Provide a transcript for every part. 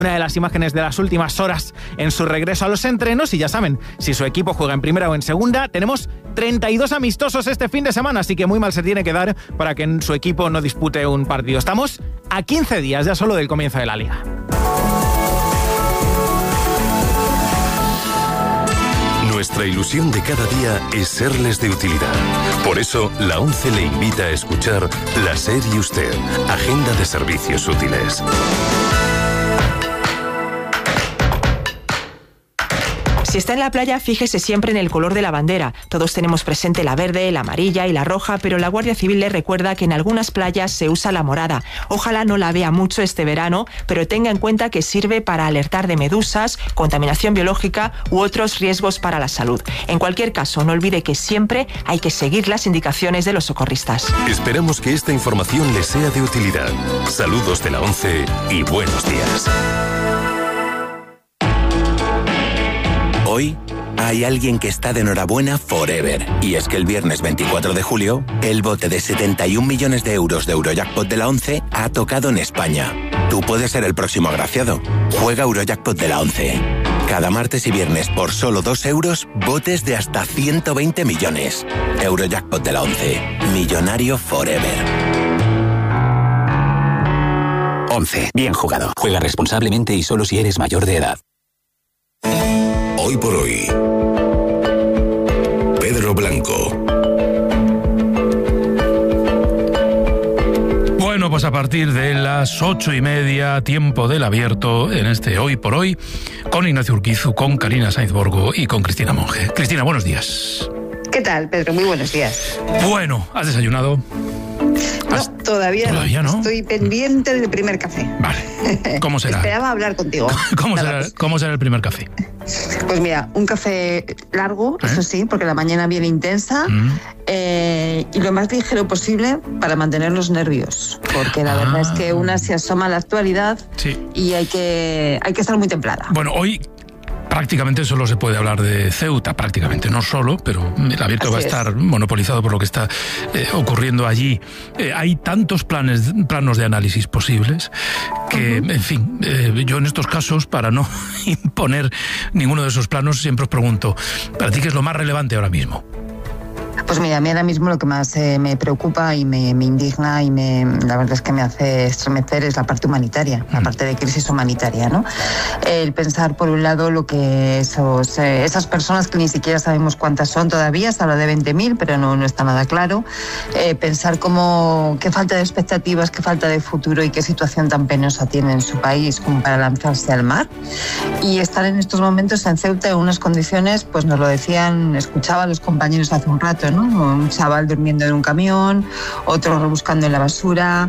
Una de las imágenes de las últimas horas en su regreso a los entrenos, y ya saben, si su equipo juega en primera o en segunda, tenemos 32 amistosos este fin de semana, así que muy mal se tiene que dar para que su equipo no dispute un partido. Estamos a 15 días ya solo del comienzo de la Liga. Nuestra ilusión de cada día es serles de utilidad. Por eso, la ONCE le invita a escuchar La SER y Usted, Agenda de Servicios Útiles. Si está en la playa, fíjese siempre en el color de la bandera. Todos tenemos presente la verde, la amarilla y la roja, pero la Guardia Civil le recuerda que en algunas playas se usa la morada. Ojalá no la vea mucho este verano, pero tenga en cuenta que sirve para alertar de medusas, contaminación biológica u otros riesgos para la salud. En cualquier caso, no olvide que siempre hay que seguir las indicaciones de los socorristas. Esperamos que esta información les sea de utilidad. Saludos de la ONCE y buenos días. Hoy hay alguien que está de enhorabuena forever. Y es que el viernes 24 de julio, el bote de 71 millones de euros de Eurojackpot de la ONCE ha tocado en España. Tú puedes ser el próximo agraciado. Juega Eurojackpot de la ONCE. Cada martes y viernes por solo 2 euros, botes de hasta 120 millones. Eurojackpot de la ONCE. Millonario forever. 11. Bien jugado. Juega responsablemente y solo si eres mayor de edad. Hoy por hoy, Pedro Blanco. Bueno, pues a partir de las 8:30, tiempo del abierto en este Hoy por Hoy, con Ignacio Urquizu, con Karina Sainz Borgo y con Cristina Monge. Cristina, buenos días. ¿Qué tal, Pedro? Muy buenos días. Bueno, ¿has desayunado? No, todavía no. Estoy pendiente del primer café. Vale. ¿Cómo será? Esperaba hablar contigo. ¿Cómo será el primer café? Pues mira, un café largo, eso sí, porque la mañana viene intensa, y lo más ligero posible para mantener los nervios, porque la verdad es que una se asoma a la actualidad, sí, y hay que estar muy templada. Bueno, hoy prácticamente solo se puede hablar de Ceuta, prácticamente, no solo, pero el abierto así va a estar monopolizado por lo que está ocurriendo allí. Hay tantos planos de análisis posibles que, en fin, yo en estos casos, para no imponer ninguno de esos planos, siempre os pregunto, ¿para ti qué es lo más relevante ahora mismo? Pues mira, a mí ahora mismo lo que más me preocupa y me indigna y la verdad es que me hace estremecer es la parte humanitaria, la parte de crisis humanitaria, ¿no? El pensar, por un lado, lo que esas personas que ni siquiera sabemos cuántas son todavía, se habla de 20.000, pero no está nada claro. Pensar qué falta de expectativas, qué falta de futuro y qué situación tan penosa tiene en su país como para lanzarse al mar. Y estar en estos momentos en Ceuta en unas condiciones, pues nos lo decían, escuchaba a los compañeros hace un rato, ¿no? Un chaval durmiendo en un camión, otro rebuscando en la basura.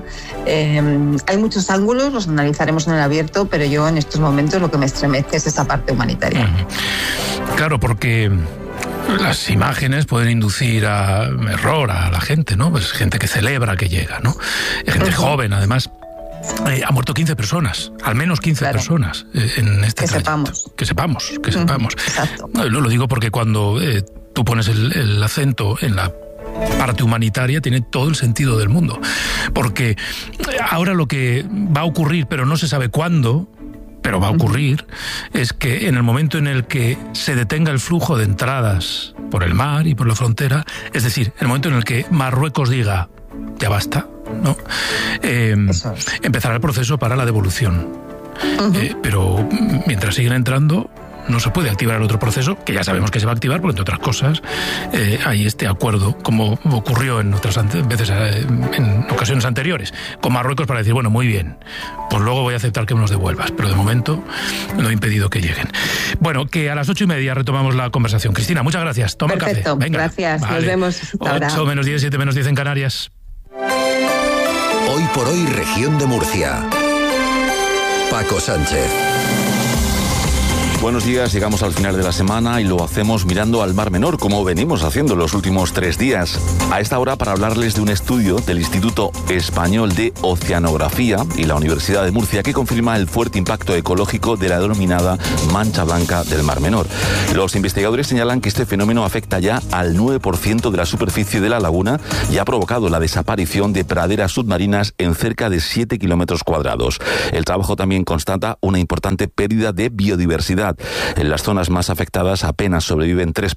Hay muchos ángulos, los analizaremos en el abierto, pero yo en estos momentos lo que me estremece es esa parte humanitaria. Claro, porque las imágenes pueden inducir a error a la gente, ¿no? Pues gente que celebra que llega, ¿no? Gente joven, además. Ha muerto 15 personas, al menos 15 personas en este trayecto. Que sepamos. Exacto. Lo digo porque cuando tú pones el acento en la parte humanitaria, tiene todo el sentido del mundo. Porque ahora lo que va a ocurrir, pero no se sabe cuándo, pero va a ocurrir, es que en el momento en el que se detenga el flujo de entradas por el mar y por la frontera, es decir, en el momento en el que Marruecos diga, ya basta, ¿no? Empezará el proceso para la devolución. Pero mientras siguen entrando, no se puede activar el otro proceso, que ya sabemos que se va a activar, porque entre otras cosas hay este acuerdo, como ocurrió en otras veces, en ocasiones anteriores, con Marruecos, para decir, bueno, muy bien, pues luego voy a aceptar que me los devuelvas, pero de momento no he impedido que lleguen. Bueno, que a las 8:30 retomamos la conversación. Cristina, muchas gracias. Toma Perfecto, el café. Venga, gracias. Vale. Nos vemos ahora. 8 menos 10, 7 menos 10 en Canarias. Hoy por hoy, región de Murcia. Paco Sánchez. Buenos días, llegamos al final de la semana y lo hacemos mirando al Mar Menor, como venimos haciendo los últimos 3 días. A esta hora para hablarles de un estudio del Instituto Español de Oceanografía y la Universidad de Murcia que confirma el fuerte impacto ecológico de la denominada mancha blanca del Mar Menor. Los investigadores señalan que este fenómeno afecta ya al 9% de la superficie de la laguna y ha provocado la desaparición de praderas submarinas en cerca de 7 kilómetros cuadrados. El trabajo también constata una importante pérdida de biodiversidad. En las zonas más afectadas apenas sobreviven 3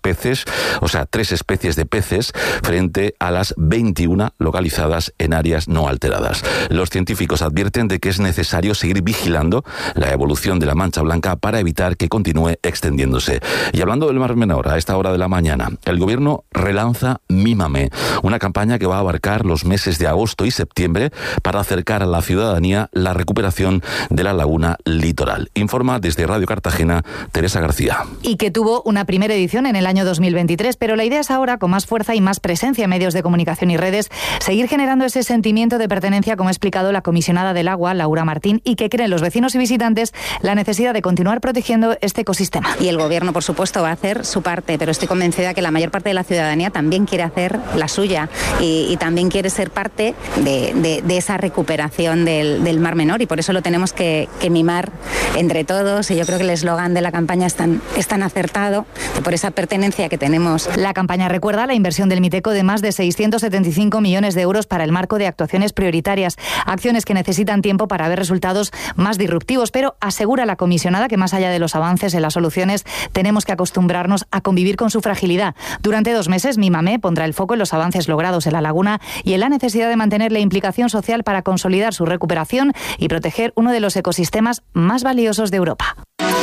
especies de peces frente a las 21 localizadas en áreas no alteradas. Los científicos advierten de que es necesario seguir vigilando la evolución de la mancha blanca para evitar que continúe extendiéndose. Y hablando del Mar Menor, a esta hora de la mañana, el gobierno relanza Mímame, una campaña que va a abarcar los meses de agosto y septiembre para acercar a la ciudadanía la recuperación de la laguna litoral. Informa desde Radio Cartagena Teresa García. Y que tuvo una primera edición en el año 2023, pero la idea es ahora, con más fuerza y más presencia en medios de comunicación y redes, seguir generando ese sentimiento de pertenencia, como ha explicado la comisionada del agua, Laura Martín, y que creen los vecinos y visitantes la necesidad de continuar protegiendo este ecosistema. Y el gobierno, por supuesto, va a hacer su parte, pero estoy convencida que la mayor parte de la ciudadanía también quiere hacer la suya y también quiere ser parte de esa recuperación del Mar Menor, y por eso lo tenemos que mimar entre todos, y yo creo que el eslogan de la campaña es tan acertado por esa pertenencia que tenemos. La campaña recuerda la inversión del Miteco de más de 675 millones de euros para el marco de actuaciones prioritarias, acciones que necesitan tiempo para ver resultados más disruptivos, pero asegura la comisionada que más allá de los avances en las soluciones tenemos que acostumbrarnos a convivir con su fragilidad. Durante 2 meses, Mímame pondrá el foco en los avances logrados en la laguna y en la necesidad de mantener la implicación social para consolidar su recuperación y proteger uno de los ecosistemas más valiosos de Europa.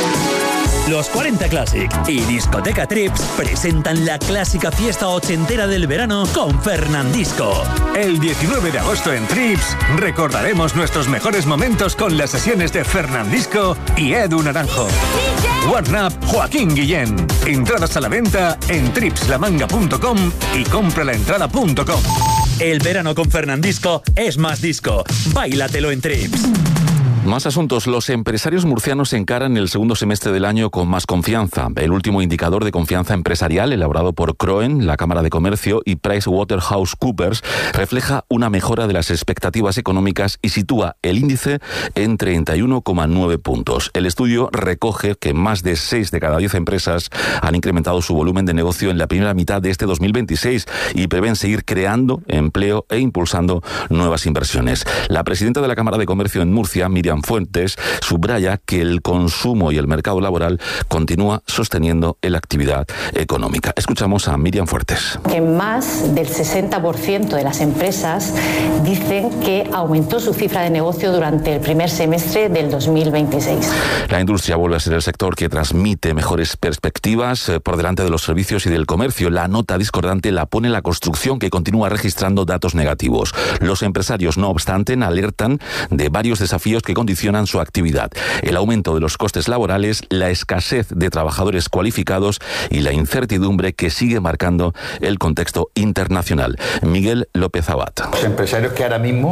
Los 40 Classic y Discoteca Trips presentan la clásica fiesta ochentera del verano con Fernandisco. El 19 de agosto en Trips recordaremos nuestros mejores momentos con las sesiones de Fernandisco y Edu Naranjo. Warn Up Joaquín Guillén. Entradas a la venta en tripslamanga.com y compralaentrada.com. El verano con Fernandisco es más disco. Báilatelo en Trips. Más asuntos. Los empresarios murcianos encaran el segundo semestre del año con más confianza. El último indicador de confianza empresarial, elaborado por Croen, la Cámara de Comercio, y PricewaterhouseCoopers, refleja una mejora de las expectativas económicas y sitúa el índice en 31,9 puntos. El estudio recoge que más de 6 de cada 10 empresas han incrementado su volumen de negocio en la primera mitad de este 2026 y prevén seguir creando empleo e impulsando nuevas inversiones. La presidenta de la Cámara de Comercio en Murcia, Miriam Fuentes, subraya que el consumo y el mercado laboral continúa sosteniendo la actividad económica. Escuchamos a Miriam Fuentes. Que más del 60% de las empresas dicen que aumentó su cifra de negocio durante el primer semestre del 2026. La industria vuelve a ser el sector que transmite mejores perspectivas por delante de los servicios y del comercio. La nota discordante la pone la construcción, que continúa registrando datos negativos. Los empresarios, no obstante, alertan de varios desafíos que condicionan su actividad: el aumento de los costes laborales, la escasez de trabajadores cualificados y la incertidumbre que sigue marcando el contexto internacional. Miguel López Abad. Los empresarios que ahora mismo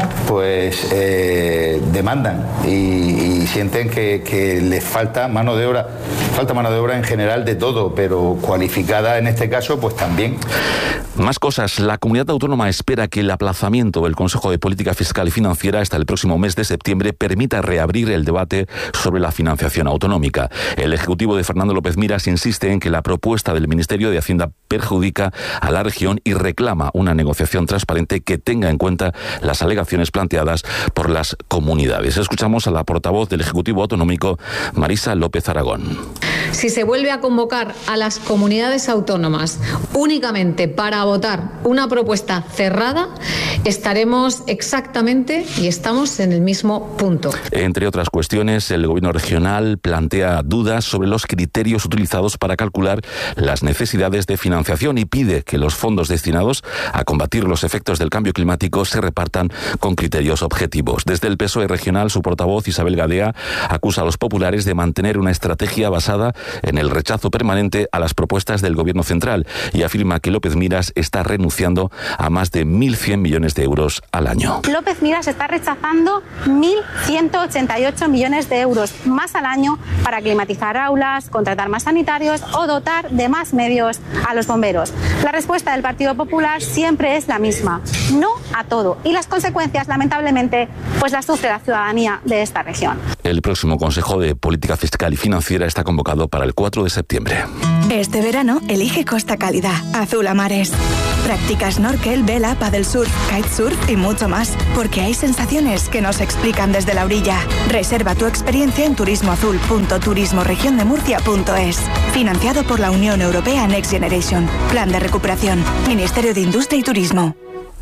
demandan y sienten que les falta mano de obra en general de todo, pero cualificada en este caso pues también. Más cosas. La comunidad autónoma espera que el aplazamiento del Consejo de Política Fiscal y Financiera hasta el próximo mes de septiembre permita reabrir el debate sobre la financiación autonómica. El Ejecutivo de Fernando López Miras insiste en que la propuesta del Ministerio de Hacienda perjudica a la región y reclama una negociación transparente que tenga en cuenta las alegaciones planteadas por las comunidades. Escuchamos a la portavoz del Ejecutivo Autonómico, Marisa López Aragón. Si se vuelve a convocar a las comunidades autónomas únicamente para votar una propuesta cerrada, estaremos exactamente y estamos en el mismo punto. Entre otras cuestiones, el Gobierno regional plantea dudas sobre los criterios utilizados para calcular las necesidades de financiación y pide que los fondos destinados a combatir los efectos del cambio climático se repartan con criterios objetivos. Desde el PSOE regional, su portavoz, Isabel Gadea, acusa a los populares de mantener una estrategia basada centra en el rechazo permanente a las propuestas del gobierno central y afirma que López Miras está renunciando a más de 1.100 millones de euros al año. López Miras está rechazando 1.188 millones de euros más al año para climatizar aulas, contratar más sanitarios o dotar de más medios a los bomberos. La respuesta del Partido Popular siempre es la misma: no a todo. Y las consecuencias, lamentablemente, pues las sufre la ciudadanía de esta región. El próximo Consejo de Política Fiscal y Financiera está convocado para el 4 de septiembre. Este verano elige Costa Cálida, azul a mares. Practica snorkel, vela, paddle surf, kitesurf y mucho más, porque hay sensaciones que no se explican desde la orilla. Reserva tu experiencia en turismoazul.turismoregiondemurcia.es. Financiado por la Unión Europea Next Generation. Plan de recuperación. Ministerio de Industria y Turismo.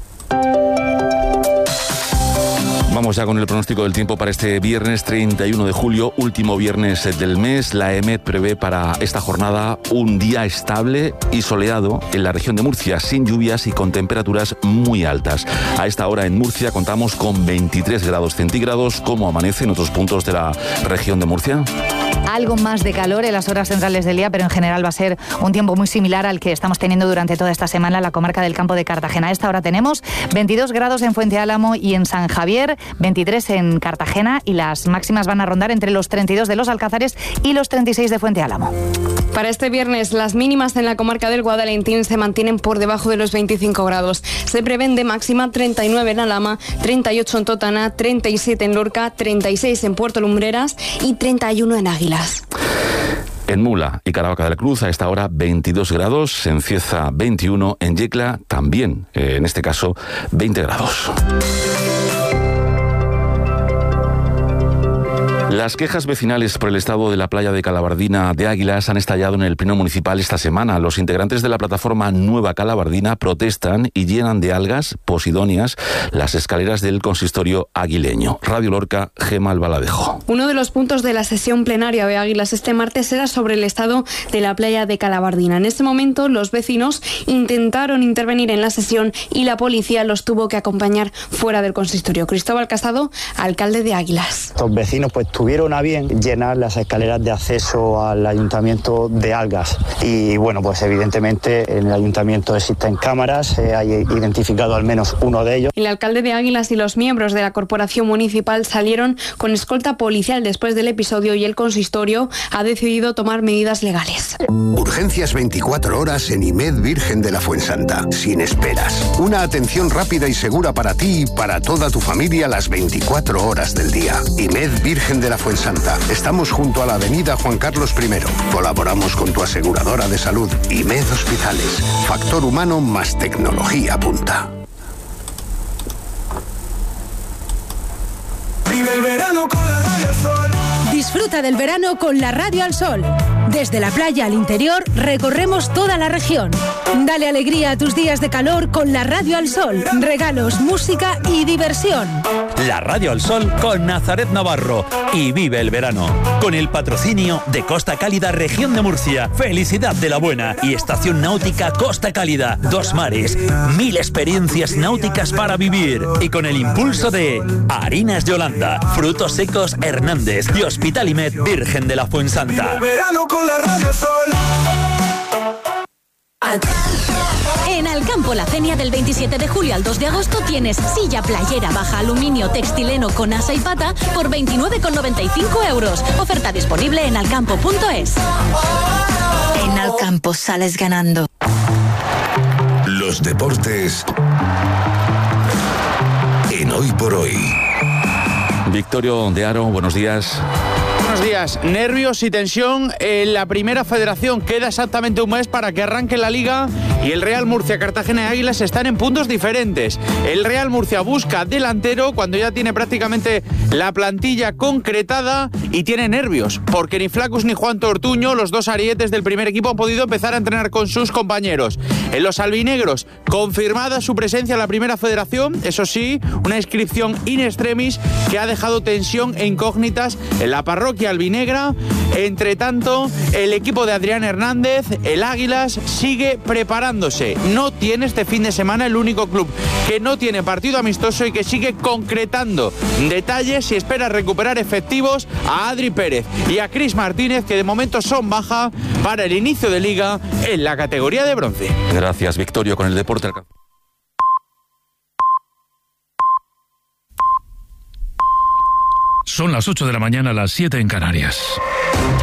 Vamos ya con el pronóstico del tiempo para este viernes 31 de julio, último viernes del mes. La EMET prevé para esta jornada un día estable y soleado en la región de Murcia, sin lluvias y con temperaturas muy altas. A esta hora en Murcia contamos con 23 grados centígrados. ¿Cómo amanece en otros puntos de la región de Murcia? Algo más de calor en las horas centrales del día, pero en general va a ser un tiempo muy similar al que estamos teniendo durante toda esta semana en la comarca del Campo de Cartagena. A esta hora tenemos 22 grados en Fuente Álamo y en San Javier, 23 en Cartagena, y las máximas van a rondar entre los 32 de los Alcázares y los 36 de Fuente Álamo. Para este viernes, las mínimas en la comarca del Guadalentín se mantienen por debajo de los 25 grados. Se prevén de máxima 39 en Alhama, 38 en Totana, 37 en Lorca, 36 en Puerto Lumbreras y 31 en Águilas. En Mula y Caravaca de la Cruz a esta hora 22 grados, en Cieza 21, en Yecla también, en este caso 20 grados. Las quejas vecinales por el estado de la playa de Calabardina de Águilas han estallado en el Pleno Municipal esta semana. Los integrantes de la plataforma Nueva Calabardina protestan y llenan de algas posidonias las escaleras del consistorio aguileño. Radio Lorca, Gema Albaladejo. Uno de los puntos de la sesión plenaria de Águilas este martes era sobre el estado de la playa de Calabardina. En ese momento, los vecinos intentaron intervenir en la sesión y la policía los tuvo que acompañar fuera del consistorio. Cristóbal Casado, alcalde de Águilas. Los vecinos tuvieron a bien llenar las escaleras de acceso al ayuntamiento de algas y bueno, pues evidentemente en el ayuntamiento existen cámaras, hay identificado al menos uno de ellos. El alcalde de Águilas y los miembros de la corporación municipal salieron con escolta policial después del episodio y el consistorio ha decidido tomar medidas legales. Urgencias 24 horas en IMED Virgen de la Fuensanta, sin esperas. Una atención rápida y segura para ti y para toda tu familia las 24 horas del día. IMED Virgen de la Fuensanta. Estamos junto a la avenida Juan Carlos I. Colaboramos con tu aseguradora de salud, IMED Hospitales. Factor humano más tecnología punta. Vive el verano con la Radio al Sol. Disfruta del verano con la Radio al Sol. Desde la playa al interior recorremos toda la región. Dale alegría a tus días de calor con la Radio al Sol. Regalos, música y diversión. La Radio al Sol con Nazaret Navarro. Y vive el verano. Con el patrocinio de Costa Cálida, Región de Murcia. Felicidad de la Buena y Estación Náutica Costa Cálida. Dos mares, 1000 experiencias náuticas para vivir. Y con el impulso de Harinas Yolanda, Frutos Secos Hernández y Hospitalimed Virgen de la Fuensanta. La Radio Sol. En Alcampo La Fenia del 27 de julio al 2 de agosto tienes silla playera baja aluminio textileno con asa y pata por 29,95 euros. Oferta disponible en alcampo.es. En Alcampo sales ganando. Los deportes en Hoy por Hoy. Victorio de Aro, buenos días. Buenos días. Nervios y tensión en la primera federación. Queda exactamente un mes para que arranque la liga y el Real Murcia, Cartagena y Águilas están en puntos diferentes. El Real Murcia busca delantero cuando ya tiene prácticamente la plantilla concretada y tiene nervios porque ni Flacus ni Juan Tortuño, los dos arietes del primer equipo, han podido empezar a entrenar con sus compañeros. En los albinegros, confirmada su presencia en la primera federación, eso sí, una inscripción in extremis que ha dejado tensión e incógnitas en la parroquia albinegra. Entre tanto, el equipo de Adrián Hernández, el Águilas, sigue preparando recuperándose. No tiene este fin de semana el único club que no tiene partido amistoso y que sigue concretando detalles y espera recuperar efectivos a Adri Pérez y a Cris Martínez, que de momento son baja para el inicio de liga en la categoría de bronce. Gracias, Victorio, con el deporte. Son las 8 de la mañana, las 7 en Canarias.